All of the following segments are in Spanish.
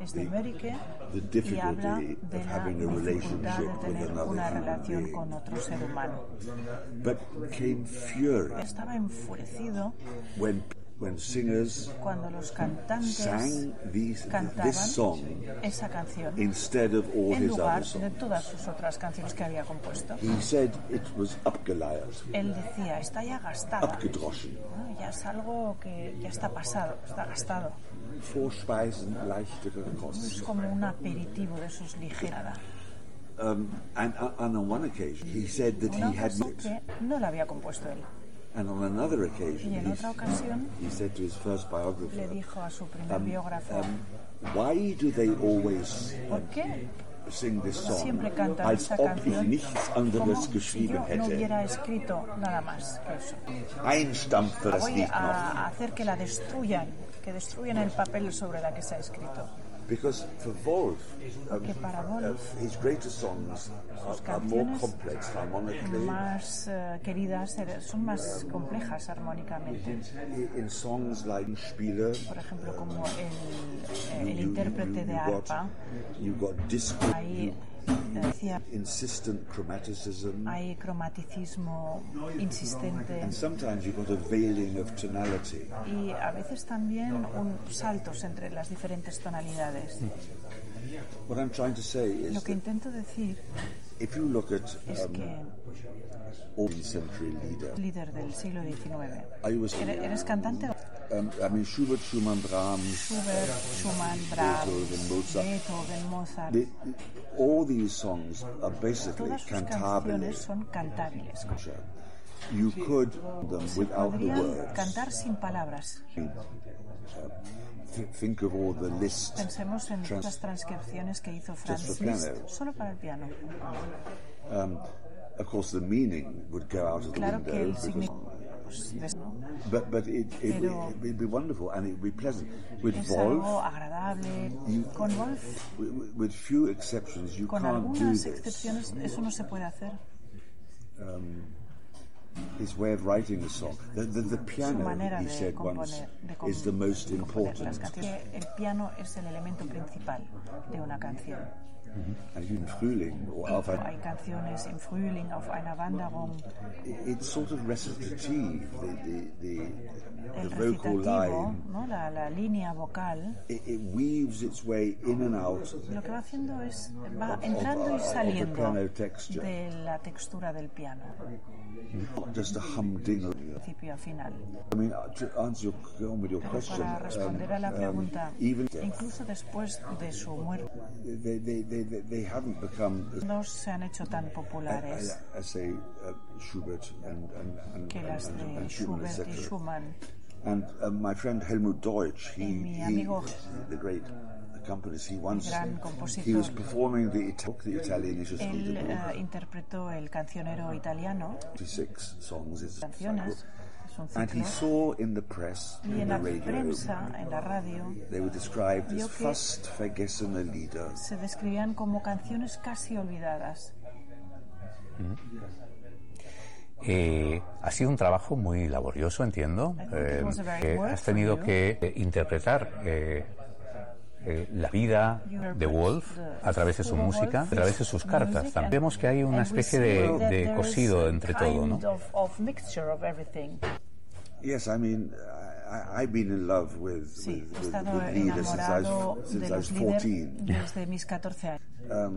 es de Mörike the y habla difficulty de of la having a dificultad de relationship with tener another una human relación being. con otro ser humano. But came fury Estaba enfurecido when singers cuando los cantantes sang cantaban this song esa canción instead of all en his lugar other de songs. todas sus otras canciones que había compuesto. He said it was abgeleiert, Él decía, está ya gastada, abgedroschen. ¿no? Ya es algo que ya está pasado, está gastado. Vorspeisen, leichtere Es Kost. como un aperitivo de esos ligerada. And on one occasion, he said that Una he had ocasión not. que no la había compuesto él. And on another occasion, Y en otra ocasión he said to his first le biographer, dijo a su primer biógrafo, why do they always ¿por qué sing this song, siempre cantan als esta ob ich canción nichts como anderes si geschrieben yo no hätte? hubiera escrito nada más que eso? Einstampfe das Voy Lied noch. a hacer que la destruyan, que destruyan el papel sobre la que se ha escrito. Because for Wolf, Porque para Wolf, his greatest songs are more canciones complex harmonically. más queridas son más complejas armónicamente. In songs like Spiele, Por ejemplo, como el intérprete de arpa, you got disco, hay, decía, insistent chromaticism, hay cromaticismo insistente and sometimes you got a veiling of tonality. y a veces también saltos entre las diferentes tonalidades. What I'm trying to say is Lo que that intento decir if you look at es que 18th century líder del siglo XIX, I was, ¿eres cantante? I mean Schubert, Schumann, Brahms, Schubert, Schumann, Brahms, Beethoven, Mozart. Beethoven, Mozart. All these songs are basically Todas sus cantabile. canciones son cantables. You could them Se without the podrían words. cantar sin palabras. Think of all the Liszt Pensemos en las transcripciones que hizo Franz for Liszt piano. solo para el piano. Of course, the meaning would go out of the Claro que window. el significado, ¿no? But Pero it'd be wonderful and it'd be pleasant. With Es algo Wolf, agradable. Con Wolf, with few exceptions, you con can't do algunas this. excepciones, eso no se puede hacer. His way of writing a song. The Su piano, manera he de said once, componer, is the most de componer las important. canciones. El piano es el elemento principal de una canción. And in Frühling or auf ein, Hay canciones en Frühling, auf einer Wanderung, it's sort of recitative. The el vocal recitativo, line, ¿no? La línea vocal, it weaves its way in and out. lo que va haciendo es, va entrando y of the saliendo piano texture. de la textura del piano, Not just a humdinger. principio a final. I mean, to answer go on with your Pero question, para responder a la pregunta, even incluso después de su muerte, they haven't become no se han hecho tan populares as say Schubert and que las de Schumann, Schubert y etc. Schumann. And my friend Helmut Deutsch, Mi amigo the great accompanist, he once gran compositor. he was performing the Italian issues Él interpretó el cancionero italiano, 26 songs. It's canciones, es un and he ciclo, saw in the press, y in en the la radio, prensa, en la radio, they were described vio as que fast vergessene Lieder. se describían como canciones casi olvidadas. Ha sido un trabajo muy laborioso, entiendo. Has tenido que interpretar la vida de Wolf a través de su música, a través de sus cartas. También vemos que hay una especie de cosido entre todo, ¿no? Yes, I mean, I've been in love with sí, he with estado leaders enamorado since de I was los 14. líderes desde mis 14 años.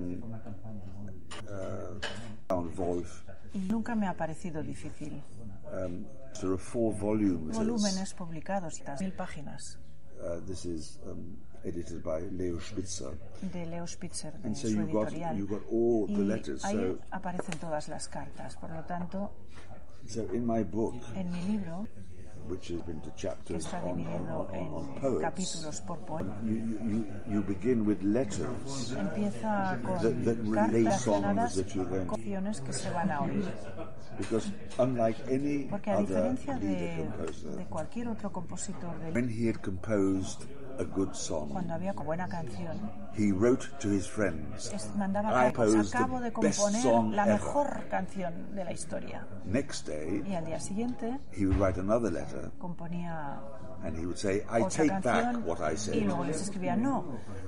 Wolf. Y nunca me ha parecido difícil. There are 4 volumes. Volúmenes publicados, 1000 páginas. This is edited by Leo Spitzer. De Leo Spitzer, de And so su you editorial. got all the Y letters. ahí aparecen todas las cartas. Por lo tanto, So in my book, en mi libro, which has been to que chapters está on dividido en poets, capítulos por poema, you begin with letters empieza con that relay cartas songs relacionadas that you're going con to, canciones que se van a oír. because unlike any Porque a other diferencia leader composer, de cualquier otro compositor, when he had composed a good song, cuando había buena canción, he wrote to his friends, mandaba I cartas, composed acabo de the best componer song la ever. mejor canción de la historia. Next day, Y al día siguiente he would write another letter componía and he would say, I otra take back canción what I y said. luego les escribía, no,